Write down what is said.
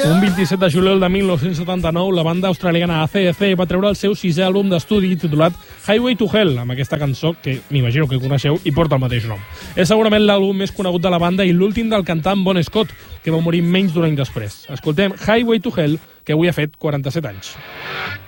Un 27 de juliol de 1979, la banda australiana AC/DC va treure el seu 6è àlbum d'estudi titulat Highway to Hell, amb aquesta cançó que m'imagino que coneixeu i porta el mateix nom. És segurament l'àlbum més conegut de la banda i l'últim del cantant Bon Scott, que va morir menys d'un any després. Escoltem Highway to Hell, que avui ha fet 47 anys.